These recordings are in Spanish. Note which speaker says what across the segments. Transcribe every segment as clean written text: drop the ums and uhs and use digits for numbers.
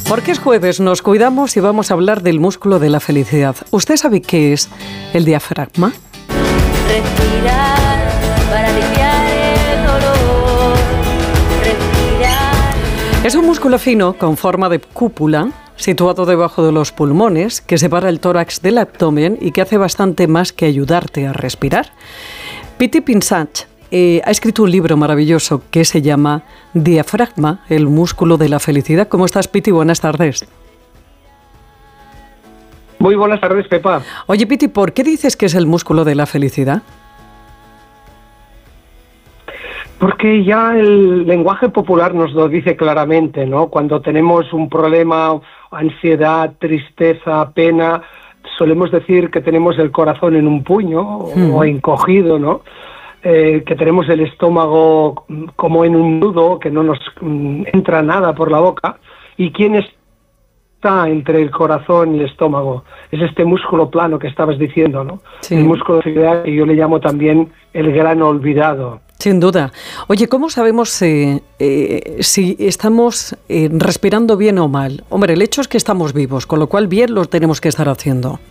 Speaker 1: Porque es jueves, nos cuidamos y vamos a hablar del músculo de la felicidad. ¿Usted sabe qué es el diafragma?
Speaker 2: Respirar para aliviar el dolor. Respirar.
Speaker 1: Es un músculo fino con forma de cúpula, situado debajo de los pulmones, que separa el tórax del abdomen y que hace bastante más que ayudarte a respirar. Piti Pinsach ha escrito un libro maravilloso que se llama Diafragma, el músculo de la felicidad. ¿Cómo estás, Piti? Buenas tardes.
Speaker 3: Muy buenas tardes, Pepa.
Speaker 1: Oye, Piti, ¿por qué dices que es el músculo de la felicidad?
Speaker 3: Porque ya el lenguaje popular nos lo dice claramente, ¿no? Cuando tenemos un problema, ansiedad, tristeza, pena, solemos decir que tenemos el corazón en un puño o encogido, ¿no? Que tenemos el estómago como en un nudo, que no nos entra nada por la boca. ¿Y quién está entre el corazón y el estómago? Es este músculo plano que estabas diciendo, ¿no? Sí. El músculo de felicidad, que yo le llamo también el gran olvidado.
Speaker 1: Sin duda. Oye, ¿cómo sabemos si estamos respirando bien o mal? Hombre, el hecho es que estamos vivos, con lo cual bien lo tenemos que estar haciendo.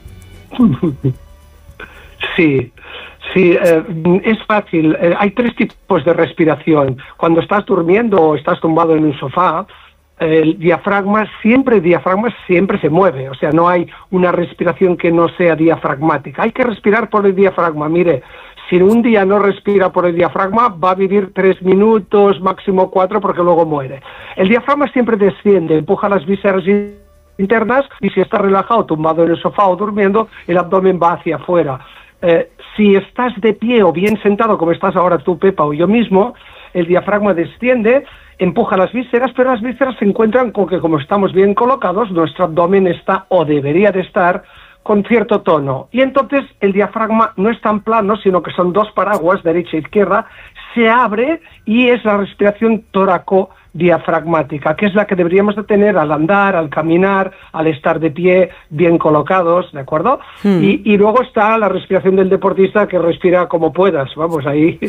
Speaker 3: Sí. Sí, es fácil. Hay tres tipos de respiración. Cuando estás durmiendo o estás tumbado en un sofá, el diafragma siempre se mueve. O sea, no hay una respiración que no sea diafragmática. Hay que respirar por el diafragma. Mire, si un día no respira por el diafragma, va a vivir 3 minutos, máximo 4, porque luego muere. El diafragma siempre desciende, empuja las vísceras internas, y si está relajado, tumbado en el sofá o durmiendo, el abdomen va hacia afuera. Si estás de pie o bien sentado, como estás ahora tú, Pepa, o yo mismo, el diafragma desciende, empuja las vísceras, pero las vísceras se encuentran con que, como estamos bien colocados, nuestro abdomen está, o debería de estar, con cierto tono. Y entonces el diafragma no es tan plano, sino que son dos paraguas, derecha e izquierda, se abre y es la respiración tóraco-diafragmática, que es la que deberíamos de tener al andar, al caminar, al estar de pie, bien colocados, ¿de acuerdo? Y luego está la respiración del deportista, que respira como puedas, vamos, ahí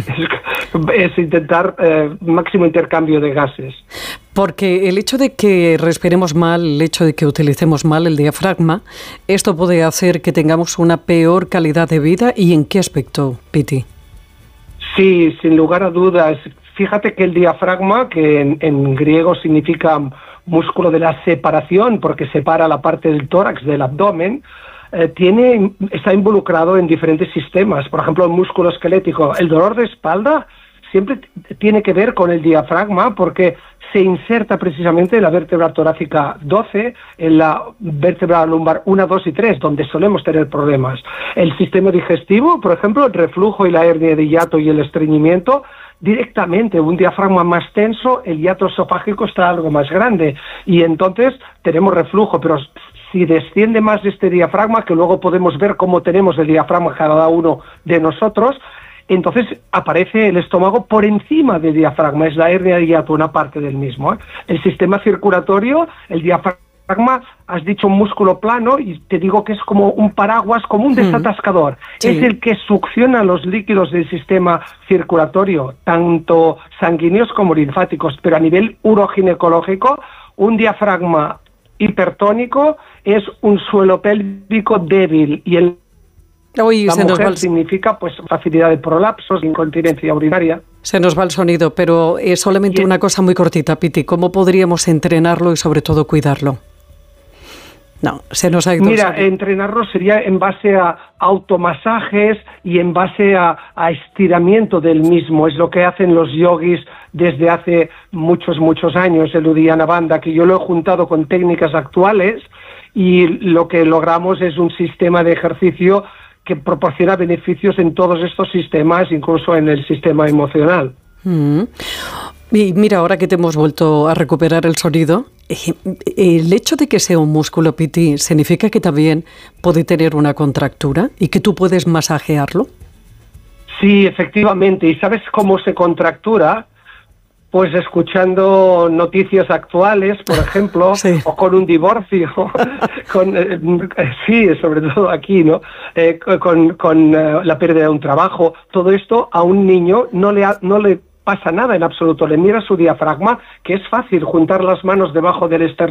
Speaker 3: es intentar máximo intercambio de gases.
Speaker 1: Porque el hecho de que respiremos mal, el hecho de que utilicemos mal el diafragma, esto puede hacer que tengamos una peor calidad de vida. ¿Y en qué aspecto, Piti?
Speaker 3: Sí, sin lugar a dudas. Fíjate que el diafragma, que en griego significa músculo de la separación, porque separa la parte del tórax del abdomen, está involucrado en diferentes sistemas. Por ejemplo, el músculo esquelético. El dolor de espalda siempre tiene que ver con el diafragma, porque se inserta precisamente en la vértebra torácica 12, en la vértebra lumbar 1, 2 y 3, donde solemos tener problemas. El sistema digestivo, por ejemplo, el reflujo y la hernia de hiato y el estreñimiento, directamente un diafragma más tenso, el hiato esofágico está algo más grande, y entonces tenemos reflujo. Pero si desciende más este diafragma, que luego podemos ver cómo tenemos el diafragma cada uno de nosotros, entonces aparece el estómago por encima del diafragma, es la hernia de hiato, una parte del mismo. El sistema circulatorio, el diafragma, has dicho un músculo plano, y te digo que es como un paraguas, como un desatascador. Sí. Es el que succiona los líquidos del sistema circulatorio, tanto sanguíneos como linfáticos, pero a nivel uroginecológico, un diafragma hipertónico es un suelo pélvico débil, y la mujer significa pues facilidad de prolapsos, incontinencia urinaria.
Speaker 1: Se nos va el sonido, pero solamente una cosa muy cortita, Piti. ¿Cómo podríamos entrenarlo y sobre todo cuidarlo? No, se nos ha ido.
Speaker 3: Mira, entrenarlo sería en base a automasajes y en base a estiramiento del mismo. Es lo que hacen los yogis desde hace muchos años, el Uddiyana Bandha, que yo lo he juntado con técnicas actuales, y lo que logramos es un sistema de ejercicio que proporciona beneficios en todos estos sistemas, incluso en el sistema emocional.
Speaker 1: Y mira, ahora que te hemos vuelto a recuperar el sonido, el hecho de que sea un músculo, Piti, ¿significa que también puede tener una contractura y que tú puedes masajearlo?
Speaker 3: Sí, efectivamente. ¿Y sabes cómo se contractura? Pues escuchando noticias actuales, por ejemplo, sí, o con un divorcio, sí, sobre todo aquí, ¿no? Con la pérdida de un trabajo. Todo esto a un niño no le pasa nada en absoluto. Le mira su diafragma, que es fácil juntar las manos debajo del esternón